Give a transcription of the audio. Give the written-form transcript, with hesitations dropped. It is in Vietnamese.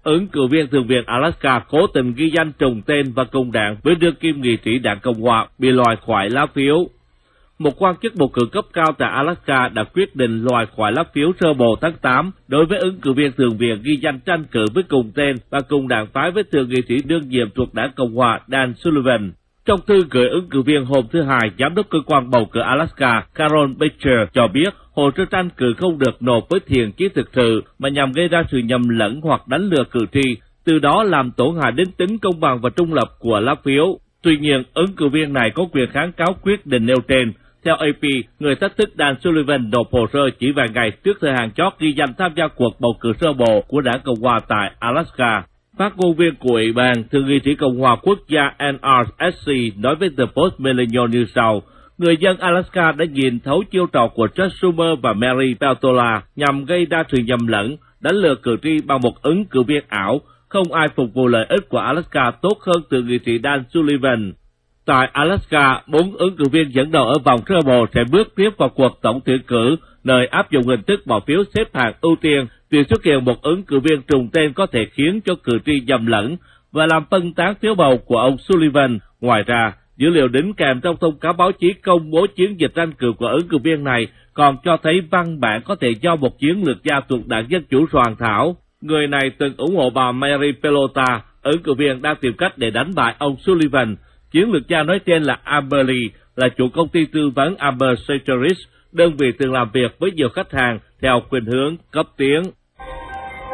ứng cử viên Thượng viện Alaska cố tình ghi danh trùng tên và cùng đảng với đương kim nghị sĩ đảng Cộng hòa bị loại khỏi lá phiếu. Một quan chức bầu cử cấp cao tại Alaska đã quyết định loại khỏi lá phiếu sơ bộ tháng 8 đối với ứng cử viên Thượng viện ghi danh tranh cử với cùng tên và cùng đảng phái với thượng nghị sĩ đương nhiệm thuộc đảng Cộng hòa Dan Sullivan. Trong thư gửi ứng cử viên hôm thứ Hai, giám đốc cơ quan bầu cử Alaska Carol Becher cho biết hồ sơ tranh cử không được nộp với thiện chí thực sự mà nhằm gây ra sự nhầm lẫn hoặc đánh lừa cử tri, từ đó làm tổn hại đến tính công bằng và trung lập của lá phiếu. Tuy nhiên, ứng cử viên này có quyền kháng cáo quyết định nêu trên. Theo AP, người thách thức Dan Sullivan nộp hồ sơ chỉ vài ngày trước thời hạn chót ghi danh tham gia cuộc bầu cử sơ bộ của đảng Cộng hòa tại Alaska. Phát ngôn viên của Ủy ban, thượng nghị sĩ Cộng hòa quốc gia NRSC nói với The Post Millennial như sau: người dân Alaska đã nhìn thấu chiêu trò của Chuck Schumer và Mary Peltola nhằm gây ra sự nhầm lẫn, đánh lừa cử tri bằng một ứng cử viên ảo. Không ai phục vụ lợi ích của Alaska tốt hơn thượng nghị sĩ Dan Sullivan. Tại Alaska, 4 ứng cử viên dẫn đầu ở vòng sơ bộ sẽ bước tiếp vào cuộc tổng tuyển cử, nơi áp dụng hình thức bỏ phiếu xếp hạng ưu tiên. Việc xuất hiện một ứng cử viên trùng tên có thể khiến cho cử tri nhầm lẫn và làm phân tán phiếu bầu của ông Sullivan. Ngoài ra, dữ liệu đính kèm trong thông cáo báo chí công bố chiến dịch tranh cử của ứng cử viên này còn cho thấy văn bản có thể do một chiến lược gia thuộc đảng Dân Chủ soạn thảo. Người này từng ủng hộ bà Mary Peltola, ứng cử viên đang tìm cách để đánh bại ông Sullivan. Chiến lược gia nói trên là Amber Lee, là chủ công ty tư vấn Amber Securities, đơn vị từng làm việc với nhiều khách hàng theo khuynh hướng cấp tiến.